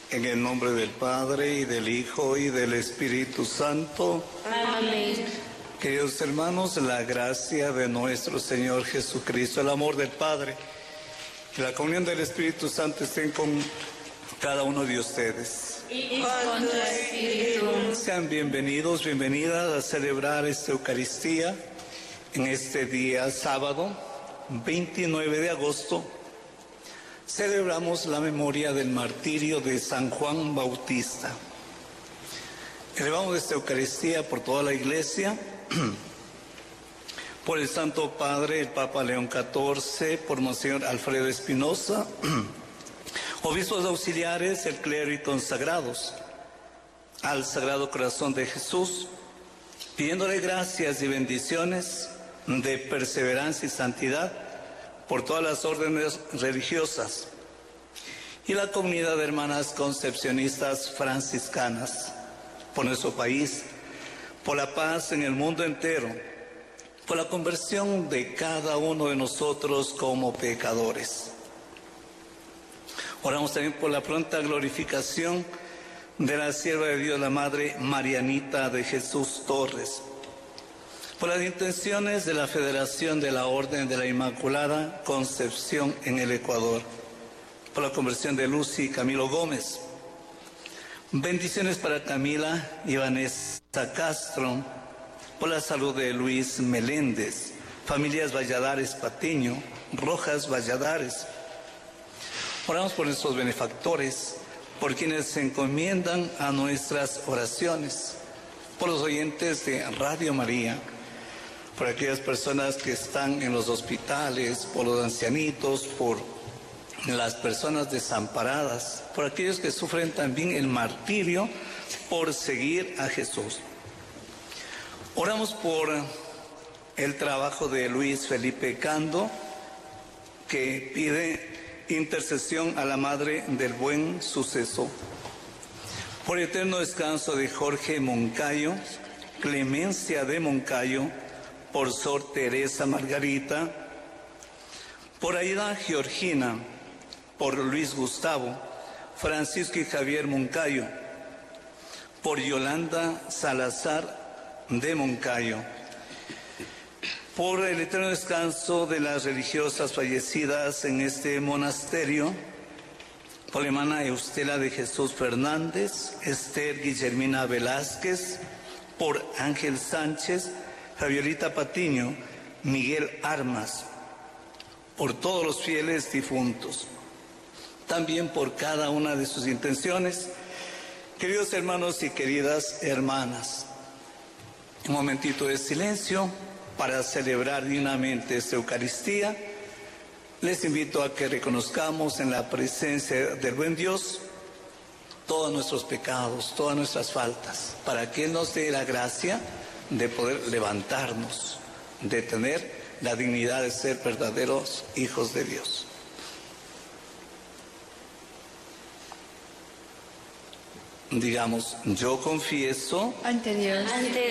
En el nombre del Padre, y del Hijo, y del Espíritu Santo. Amén. Queridos hermanos, la gracia de nuestro Señor Jesucristo, el amor del Padre y la comunión del Espíritu Santo estén con cada uno de ustedes. Y con tu espíritu. Sean bienvenidos, bienvenidas a celebrar esta Eucaristía en este día sábado, 29 de agosto. Celebramos la memoria del martirio de San Juan Bautista. Elevamos esta Eucaristía por toda la Iglesia, por el Santo Padre, el Papa León XIV, por Monseñor Alfredo Espinosa, obispos auxiliares, el clero y consagrados, al Sagrado Corazón de Jesús, pidiéndole gracias y bendiciones de perseverancia y santidad por todas las órdenes religiosas y la comunidad de hermanas concepcionistas franciscanas, por nuestro país, por la paz en el mundo entero, por la conversión de cada uno de nosotros como pecadores. Oramos también por la pronta glorificación de la sierva de Dios, la Madre Marianita de Jesús Torres, por las intenciones de la Federación de la Orden de la Inmaculada Concepción en el Ecuador, por la conversión de Lucy y Camilo Gómez. Bendiciones para Camila y Vanessa Castro, por la salud de Luis Meléndez, familias Valladares Patiño, Rojas Valladares. Oramos por nuestros benefactores, por quienes se encomiendan a nuestras oraciones, por los oyentes de Radio María, por aquellas personas que están en los hospitales, por los ancianitos, por las personas desamparadas, por aquellos que sufren también el martirio por seguir a Jesús. Oramos por el trabajo de Luis Felipe Cando, que pide intercesión a la Madre del Buen Suceso. Por el eterno descanso de Jorge Moncayo, Clemencia de Moncayo, por Sor Teresa Margarita, por Aida Georgina, por Luis Gustavo, Francisco y Javier Moncayo, por Yolanda Salazar de Moncayo, por el eterno descanso de las religiosas fallecidas en este monasterio, por la hermana Eustela de Jesús Fernández, Esther Guillermina Velázquez, por Ángel Sánchez, Fabiolita Patiño, Miguel Armas, por todos los fieles difuntos, también por cada una de sus intenciones. Queridos hermanos y queridas hermanas, un momentito de silencio para celebrar dignamente esta Eucaristía. Les invito a que reconozcamos en la presencia del buen Dios todos nuestros pecados, todas nuestras faltas, para que Él nos dé la gracia de poder levantarnos, de tener la dignidad de ser verdaderos hijos de Dios. Digamos, yo confieso ante Dios